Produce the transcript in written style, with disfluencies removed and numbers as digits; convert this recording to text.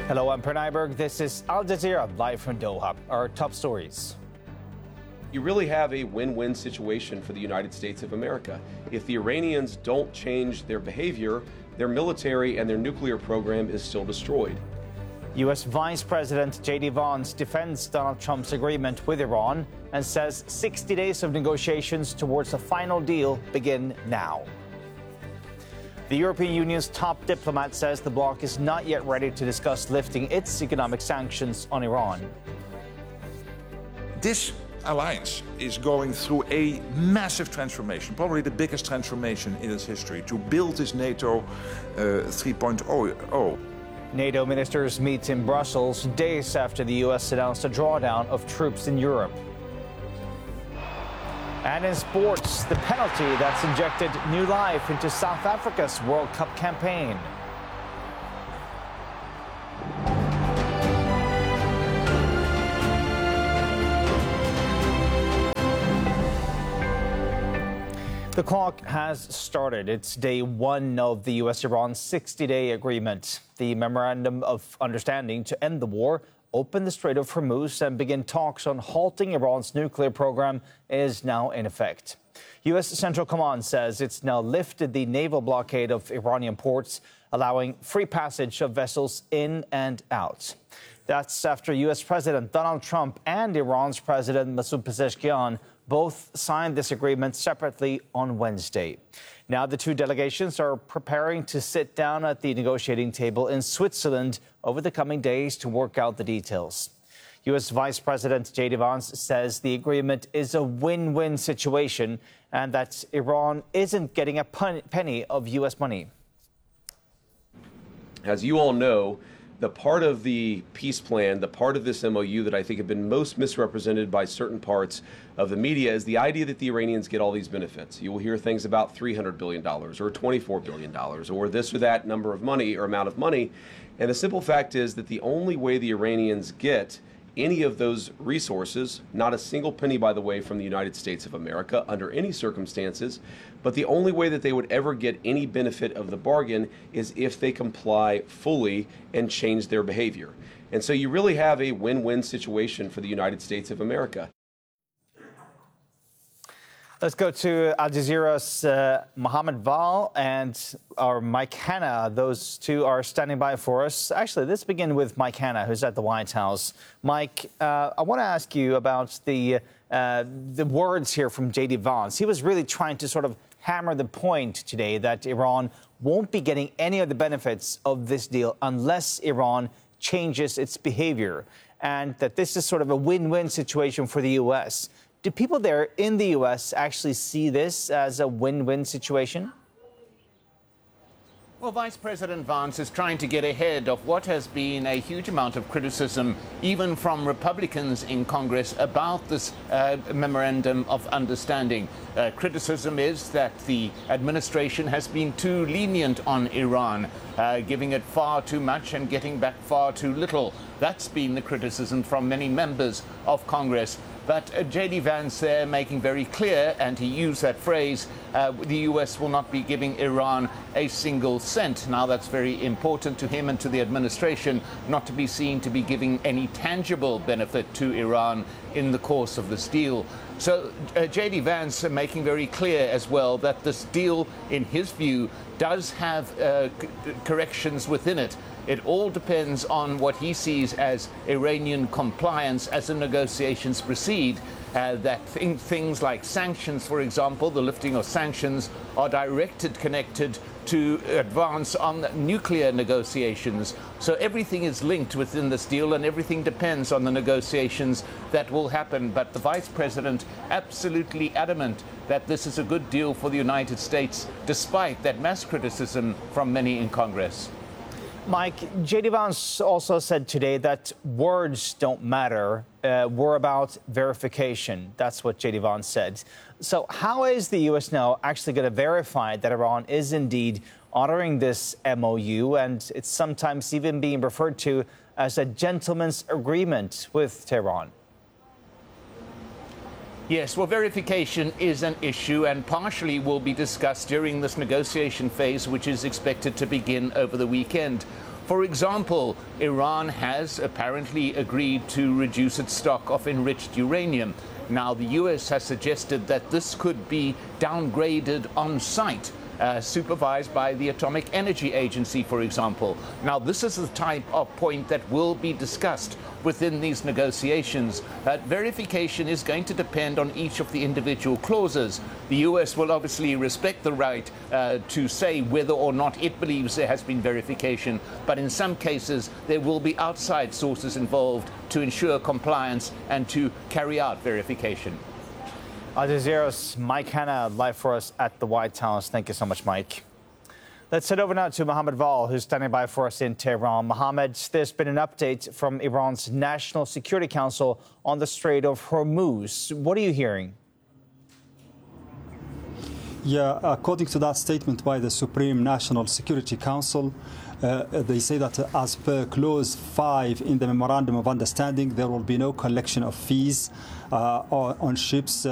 Hello, I'm Per Nyberg. This is Al Jazeera live from Doha. Our top stories. You really have a win-win situation for the United States of America. If the Iranians don't change their behavior, their military and their nuclear program is still destroyed. U.S. Vice President J.D. Vance defends Donald Trump's agreement with Iran and says 60 days of negotiations towards a final deal begin now. The European Union's top diplomat says the bloc is not yet ready to discuss lifting its economic sanctions on Iran. This alliance is going through a massive transformation, probably the biggest transformation in its history, to build this NATO 3.0. NATO ministers meet in Brussels days after the U.S. announced a drawdown of troops in Europe. And in sports, the penalty that's injected new life into South Africa's World Cup campaign. The clock has started. It's day one of the U.S.-Iran 60-day agreement. The memorandum of understanding to end the war, open the Strait of Hormuz, and begin talks on halting Iran's nuclear program is now in effect. U.S. Central Command says it's now lifted the naval blockade of Iranian ports, allowing free passage of vessels in and out. That's after U.S. President Donald Trump and Iran's President Masoud Pezeshkian both signed this agreement separately on Wednesday. Now the two delegations are preparing to sit down at the negotiating table in Switzerland over the coming days to work out the details. U.S. Vice President J.D. Vance says the agreement is a win-win situation and that Iran isn't getting a penny of U.S. money. As you all know, the part of the peace plan, the part of this MOU that I think have been most misrepresented by certain parts of the media is the idea that the Iranians get all these benefits. You will hear things about $300 billion or $24 billion or this or that number of money or amount of money. And the simple fact is that the only way the Iranians get any of those resources, not a single penny, by the way, from the United States of America under any circumstances, but the only way that they would ever get any benefit of the bargain is if they comply fully and change their behavior. And so you really have a win-win situation for the United States of America. Let's go to Al Jazeera's Mohammed Val and our Mike Hanna. Those two are standing by for us. Actually, let's begin with Mike Hanna, who's at the White House. Mike, I want to ask you about the words here from J.D. Vance. He was really trying to sort of hammer the point today that Iran won't be getting any of the benefits of this deal unless Iran changes its behavior, and that this is sort of a win-win situation for the U.S. Do people there in the U.S. actually see this as a win-win situation? Well, Vice President Vance is trying to get ahead of what has been a huge amount of criticism, even from Republicans in Congress, about this memorandum of understanding. Criticism is that the administration has been too lenient on Iran, giving it far too much and getting back far too little. That's been the criticism from many members of Congress. But J.D. Vance there making very clear, and he used that phrase, the U.S. will not be giving Iran a single cent. Now, that's very important to him and to the administration, not to be seen to be giving any tangible benefit to Iran in the course of this deal. So J.D. Vance making very clear as well that this deal, in his view, does have corrections within it. It all depends on what he sees as Iranian compliance as the negotiations proceed. Things like sanctions, for example, the lifting of sanctions, are connected to advance on nuclear negotiations. So everything is linked within this deal, and everything depends on the negotiations that will happen. But the Vice President absolutely adamant that this is a good deal for the United States, despite that mass criticism from many in Congress. Mike, J.D. Vance also said today that words don't matter. We're about verification. That's what J.D. Vance said. So how is the U.S. now actually going to verify that Iran is indeed honoring this MOU? And it's sometimes even being referred to as a gentleman's agreement with Tehran. Yes, well, verification is an issue and partially will be discussed during this negotiation phase, which is expected to begin over the weekend. For example, Iran has apparently agreed to reduce its stock of enriched uranium. Now, the US has suggested that this could be downgraded on site, supervised by the Atomic Energy Agency, for example. Now, this is the type of point that will be discussed within these negotiations. Verification is going to depend on each of the individual clauses. The US will obviously respect the right to say whether or not it believes there has been verification, but in some cases there will be outside sources involved to ensure compliance and to carry out verification. Al Jazeera's Mike Hanna live for us at the White House. Thank you so much, Mike. Let's head over now to Mohammed Val, who's standing by for us in Tehran. Mohammed, there's been an update from Iran's National Security Council on the Strait of Hormuz. What are you hearing? Yeah, according to that statement by the Supreme National Security Council, they say that as per Clause 5 in the Memorandum of Understanding, there will be no collection of fees on ships